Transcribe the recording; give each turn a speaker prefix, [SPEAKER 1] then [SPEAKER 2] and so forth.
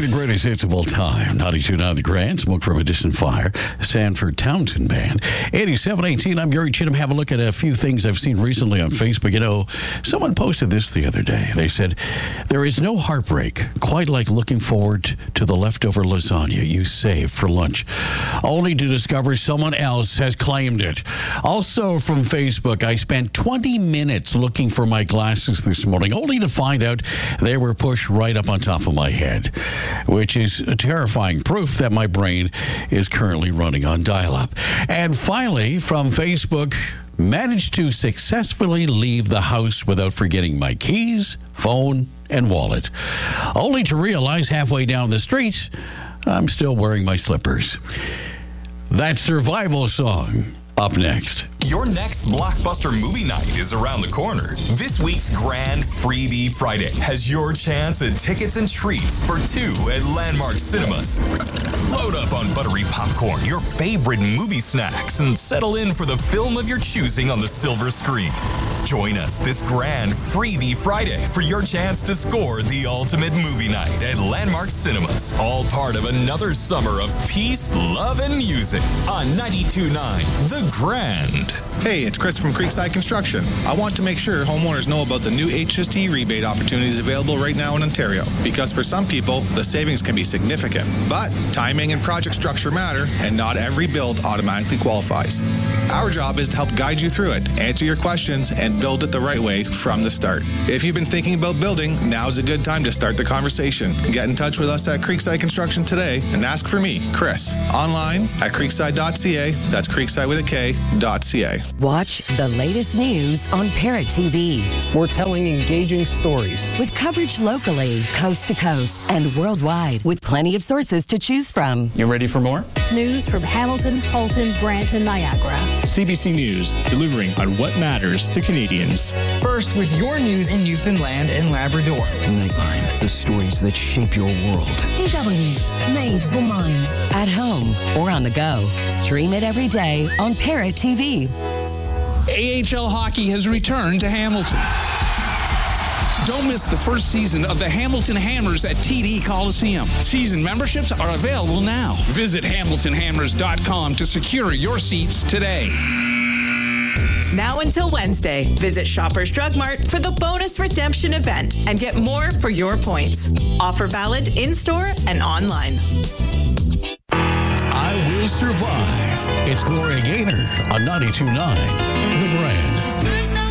[SPEAKER 1] Playing the greatest hits of all time. 92.9 The Grand, Smoke from a Distant Fire, Sanford Townsend Band. 8718, I'm Gary Chittum. Have a look at a few things I've seen recently on Facebook. You know, someone posted this the other day. They said, there is no heartbreak quite like looking forward to the leftover lasagna you saved for lunch, only to discover someone else has claimed it. Also from Facebook, I spent 20 minutes looking for my glasses this morning, only to find out they were pushed right up on top of my head, which is a terrifying proof that my brain is currently running on dial-up. And finally, from Facebook, managed to successfully leave the house without forgetting my keys, phone, and wallet, only to realize halfway down the street, I'm still wearing my slippers. That survival song up next.
[SPEAKER 2] Your next blockbuster movie night is around the corner. This week's Grand Freebie Friday has your chance at tickets and treats for two at Landmark Cinemas. Load up on buttery popcorn, your favorite movie snacks, and settle in for the film of your choosing on the silver screen. Join us this Grand Freebie Friday for your chance to score the ultimate movie night at Landmark Cinemas. All part of another summer of peace, love, and music on 92.9 The Grand.
[SPEAKER 3] Hey, it's Chris from Creekside Construction. I want to make sure homeowners know about the new HST rebate opportunities available right now in Ontario, because for some people, the savings can be significant. But timing and project structure matter, and not every build automatically qualifies. Our job is to help guide you through it, answer your questions, and build it the right way from the start. If you've been thinking about building, now's a good time to start the conversation. Get in touch with us at Creekside Construction today and ask for me, Chris, online at creekside.ca. That's creekside with a K.ca.
[SPEAKER 4] Watch the latest news on Parrot TV.
[SPEAKER 5] We're telling engaging stories
[SPEAKER 4] with coverage locally, coast to coast, and worldwide, with plenty of sources to choose from.
[SPEAKER 5] You ready for more?
[SPEAKER 6] News from Hamilton, Halton, Brant, and Niagara.
[SPEAKER 7] CBC News, delivering on what matters to Canadians.
[SPEAKER 8] First, with your news in Newfoundland and Labrador.
[SPEAKER 9] Nightline, the stories that shape your world.
[SPEAKER 4] DW, made for minds. At home or on the go. Stream it every day on Parrot TV.
[SPEAKER 10] AHL hockey has returned to Hamilton. Don't miss the first season of the Hamilton Hammers at TD Coliseum. Season memberships are available now. Visit HamiltonHammers.com to secure your seats today.
[SPEAKER 11] Now until Wednesday, visit Shoppers Drug Mart for the bonus redemption event and get more for your points. Offer valid in-store and online.
[SPEAKER 1] I Will Survive. It's Gloria Gaynor on 92.9 The Grand.